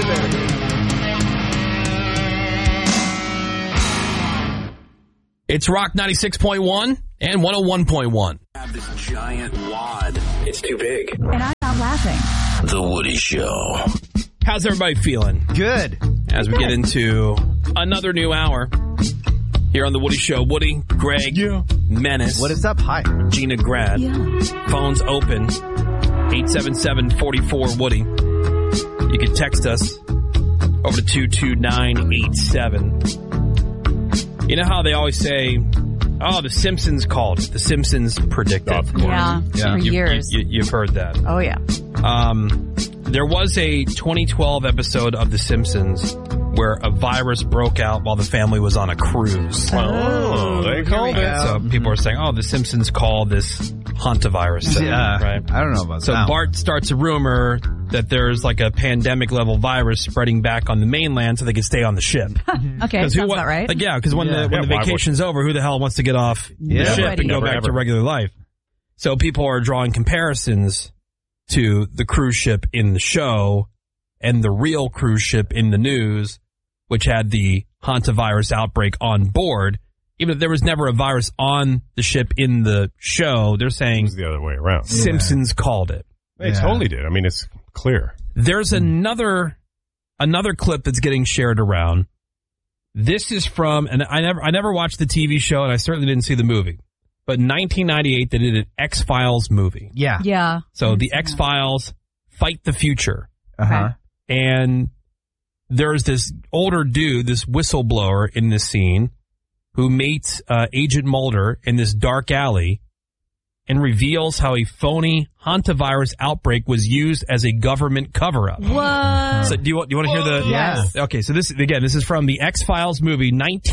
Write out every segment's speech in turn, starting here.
It's Rock 96.1 and 101.1. Have this giant wad. It's too big. And I'm not laughing. The Woody Show. How's everybody feeling? Good. As we get into another new hour here on The Woody Show. Woody, Greg, Menace. What is up? Hi. Gina Grad. Phones open. 877-44-WOODY. You can text us over to 22987. You know how they always say, oh, The Simpsons called it. The Simpsons predicted. Of course. Yeah, for years. You've heard that. Oh, yeah. There was a 2012 episode of The Simpsons where a virus broke out while the family was on a cruise. Oh, they called it. So people are saying, oh, The Simpsons called this hantavirus thing, right? I don't know about So that. Bart starts a rumor that there's like a pandemic level virus spreading back on the mainland so they can stay on the ship. Okay, sounds about right. Like, yeah, because when the why vacation's over, who the hell wants to get off the ship Nobody. and go back to regular life? So people are drawing comparisons to the cruise ship in the show and the real cruise ship in the news, which had the hantavirus outbreak on board. Even if there was never a virus on the ship in the show, they're saying It's the other way around. Simpsons called it. They totally did. I mean, it's clear. There's another clip that's getting shared around. This is from, and I never watched the TV show, and I certainly didn't see the movie. But in 1998, they did an X-Files movie. Yeah. Yeah. So the X-Files fight the future. Uh-huh. And there's this older dude, this whistleblower in this scene, who meets Agent Mulder in this dark alley and reveals how a phony hantavirus outbreak was used as a government cover-up. What? So do you want to hear the... Yes. Okay, so this is from the X-Files movie,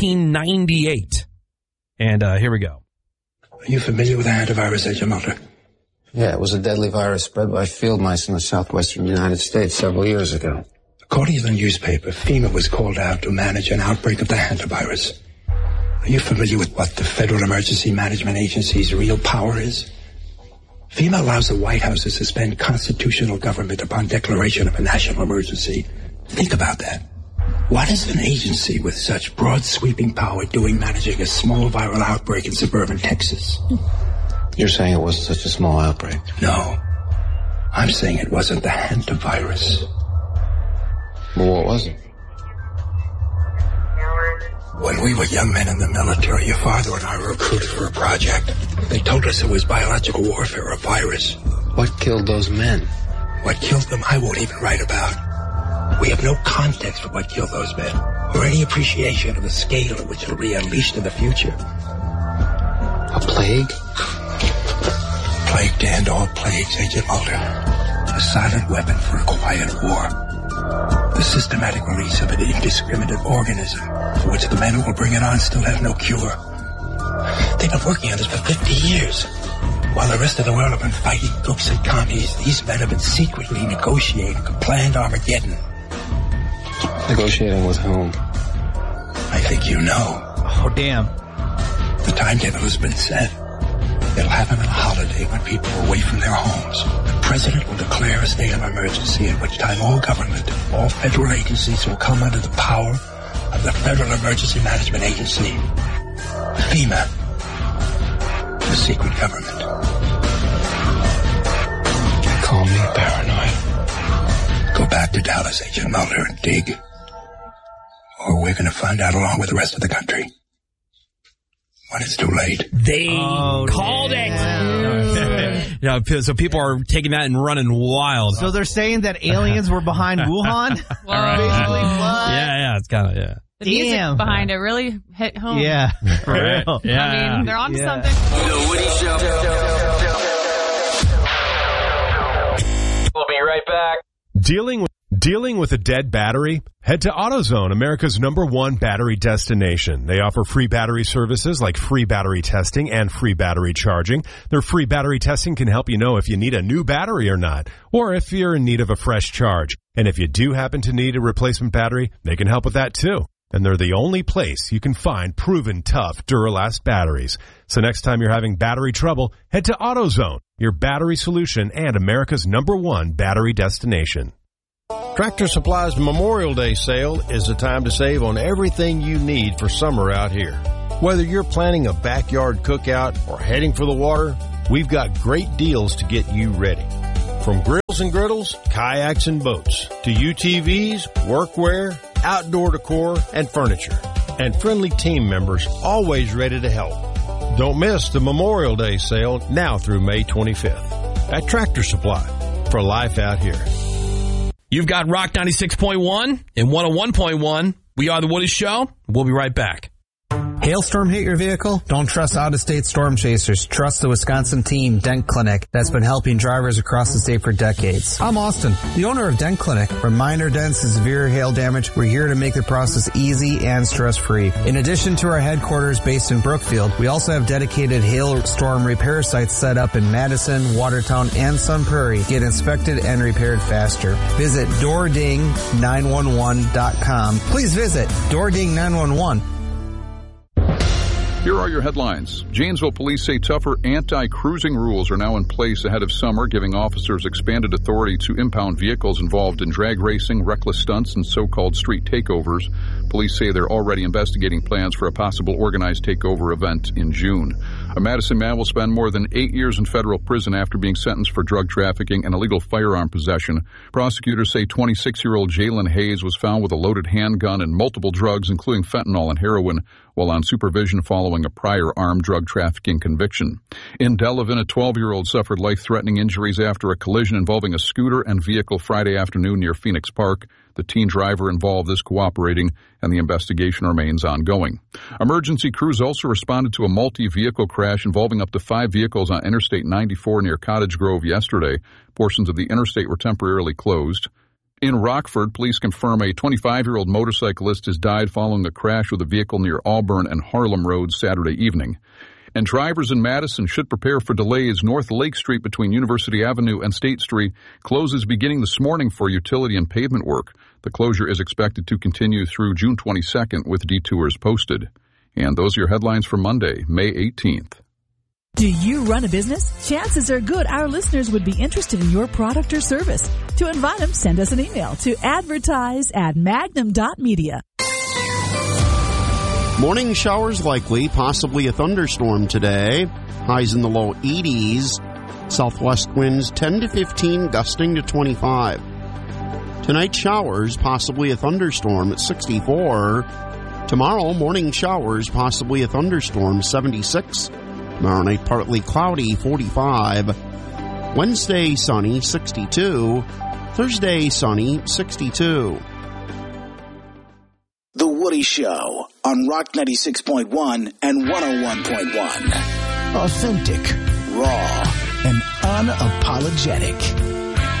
1998. And here we go. Are you familiar with the hantavirus, Agent Mulder? Yeah, it was a deadly virus spread by field mice in the southwestern United States several years ago. According to the newspaper, FEMA was called out to manage an outbreak of the hantavirus. Are you familiar with what the Federal Emergency Management Agency's real power is? FEMA allows the White House to suspend constitutional government upon declaration of a national emergency. Think about that. What is an agency with such broad sweeping power doing managing a small viral outbreak in suburban Texas? You're saying it wasn't such a small outbreak? No. I'm saying it wasn't the hantavirus. Well, what was it? When we were young men in the military, your father and I were recruited for a project. They told us it was biological warfare or a virus. What killed those men? What killed them, I won't even write about. We have no context for what killed those men, or any appreciation of the scale at which it'll be unleashed in the future. A plague? Plague to end all plagues, Agent Mulder. A silent weapon for a quiet war. The systematic release of an indiscriminate organism for which the men who will bring it on still have no cure. They've been working on this for 50 years. While the rest of the world have been fighting gooks and commies, these men have been secretly negotiating a planned Armageddon. Negotiating with whom? I think you know. Oh, damn. The timetable has been set. It'll happen on a holiday when people are away from their homes. The president will declare a state of emergency, at which time all government, all federal agencies will come under the power of the Federal Emergency Management Agency, FEMA, the secret government. Call me paranoid. Go back to Dallas, Agent Mulder, and dig. Or we're going to find out along with the rest of the country. When it's too late. They called it. Yeah, so people are taking that and running wild. So they're saying that aliens were behind Wuhan? Basically, what? Yeah, it's kind of, yeah. The music Damn. behind it really hit home. Yeah. For Right. real. Yeah. I mean, they're onto something. The Woody Show. We'll be right back. Dealing with a dead battery? Head to AutoZone, America's #1 battery destination. They offer free battery services like free battery testing and free battery charging. Their free battery testing can help you know if you need a new battery or not, or if you're in need of a fresh charge. And if you do happen to need a replacement battery, they can help with that too. And they're the only place you can find proven tough Duralast batteries. So next time you're having battery trouble, head to AutoZone, your battery solution and America's #1 battery destination. Tractor Supply's Memorial Day sale is the time to save on everything you need for summer out here. Whether you're planning a backyard cookout or heading for the water, we've got great deals to get you ready. From grills and griddles, kayaks and boats, to UTVs, workwear, outdoor decor, and furniture. And friendly team members always ready to help. Don't miss the Memorial Day sale now through May 25th at Tractor Supply for life out here. You've got Rock 96.1 and 101.1. We are The Woody Show. We'll be right back. Hailstorm hit your vehicle? Don't trust out-of-state storm chasers. Trust the Wisconsin team, Dent Clinic, that's been helping drivers across the state for decades. I'm Austin, the owner of Dent Clinic. From minor dents to severe hail damage, we're here to make the process easy and stress-free. In addition to our headquarters based in Brookfield, we also have dedicated hailstorm repair sites set up in Madison, Watertown, and Sun Prairie. Get inspected and repaired faster. Visit DoorDing911.com. Please visit DoorDing911. Here are your headlines. Janesville police say tougher anti-cruising rules are now in place ahead of summer, giving officers expanded authority to impound vehicles involved in drag racing, reckless stunts, and so-called street takeovers. Police say they're already investigating plans for a possible organized takeover event in June. A Madison man will spend more than 8 years in federal prison after being sentenced for drug trafficking and illegal firearm possession. Prosecutors say 26-year-old Jalen Hayes was found with a loaded handgun and multiple drugs, including fentanyl and heroin, while on supervision following a prior armed drug trafficking conviction. In Delavan, a 12-year-old suffered life-threatening injuries after a collision involving a scooter and vehicle Friday afternoon near Phoenix Park. The teen driver involved is cooperating, and the investigation remains ongoing. Emergency crews also responded to a multi-vehicle crash involving up to 5 vehicles on Interstate 94 near Cottage Grove yesterday. Portions of the interstate were temporarily closed. In Rockford, police confirm a 25-year-old motorcyclist has died following a crash with a vehicle near Auburn and Harlem Roads Saturday evening. And drivers in Madison should prepare for delays. North Lake Street between University Avenue and State Street closes beginning this morning for utility and pavement work. The closure is expected to continue through June 22nd with detours posted. And those are your headlines for Monday, May 18th. Do you run a business? Chances are good our listeners would be interested in your product or service. To invite them, send us an email to advertise@magnum.media. Morning showers likely, possibly a thunderstorm today. Highs in the low 80s. Southwest winds 10 to 15, gusting to 25. Tonight showers, possibly a thunderstorm at 64. Tomorrow, morning showers, possibly a thunderstorm, 76. Tomorrow night, partly cloudy, 45. Wednesday, sunny, 62. Thursday, sunny, 62. The Woody Show on Rock 96.1 and 101.1. Authentic, raw, and unapologetic.